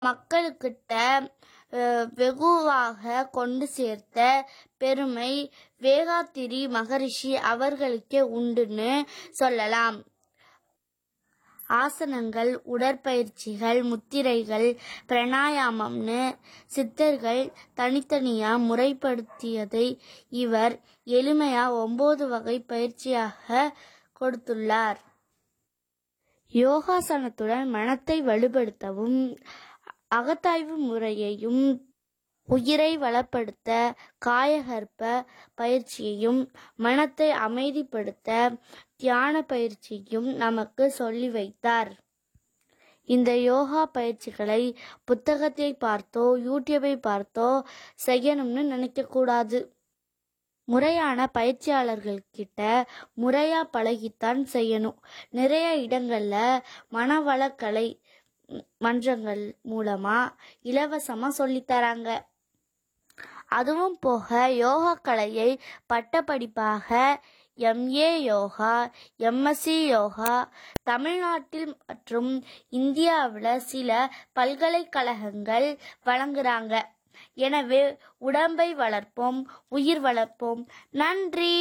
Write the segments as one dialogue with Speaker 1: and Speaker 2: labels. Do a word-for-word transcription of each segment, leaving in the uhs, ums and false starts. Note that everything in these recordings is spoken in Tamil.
Speaker 1: மக்களுக்கிட்ட அஹ், வெகுவாக கொண்டு சேர்த்த பெருமை வேகாத்திரி மகரிஷி அவர்களுக்கே உண்டுன்னு சொல்லலாம். ஆசனங்கள், உடற்பயிற்சிகள், முத்திரைகள், பிராணாயாமம்னு சித்தர்கள் தனித்தனியா முறைப்படுத்தியதை இவர் எளிமையா ஒன்பது வகை பயிற்சியாக கொடுத்துள்ளார். யோகாசனத்துடன் மனத்தை வலுப்படுத்தவும் அகத்தாய்வு முறையையும் உயிரை வளப்படுத்த காயகற்ப பயிற்சியையும் மனத்தை அமைதிப்படுத்த தியான பயிற்சியும் நமக்கு சொல்லி வைத்தார். இந்த யோகா பயிற்சிகளை புத்தகத்தை பார்த்தோ யூடியூபை பார்த்தோ செய்யணும்னு நினைக்க கூடாது. முறையான பயிற்சியாளர்கள்கிட்ட முறையா பழகித்தான் செய்யணும். நிறைய இடங்கள்ல மனவளக்கலை மன்றங்கள் மூலமா இலவசமா சொல்லித்தராங்க. அதுவும் போக யோகா கலையை பட்டப்படிப்பாக எம்ஏ யோகா, எம்எஸ்சி யோகா தமிழ்நாட்டில் மற்றும் இந்தியாவில் சில பல்கலைக்கழகங்கள் வழங்குறாங்க. எனவே உடம்பை வளர்ப்போம், உயிர் வளர்ப்போம். நன்றி.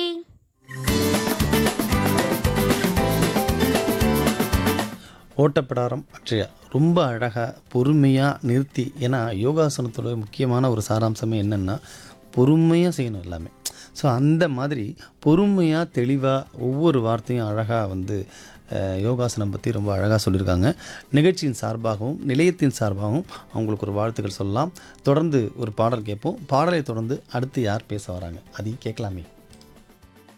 Speaker 2: ஓட்டப்பிடாரம் அக்ஷயா ரொம்ப அழகாக பொறுமையாக நிறுத்தி, ஏன்னா யோகாசனத்தோட முக்கியமான ஒரு சாராம்சமே என்னென்னா பொறுமையாக செய்யணும் எல்லாமே. ஸோ அந்த மாதிரி பொறுமையாக தெளிவாக ஒவ்வொரு வார்த்தையும் அழகாக வந்து யோகாசனம் பற்றி ரொம்ப அழகாக சொல்லியிருக்காங்க. நிகழ்ச்சியின் சார்பாகவும் நிலையத்தின் சார்பாகவும் அவங்களுக்கு ஒரு வாழ்த்துக்கள் சொல்லலாம். தொடர்ந்து ஒரு பாடல் கேட்போம். பாடலை தொடர்ந்து அடுத்து யார் பேச வராங்க அதையும் கேட்கலாமே.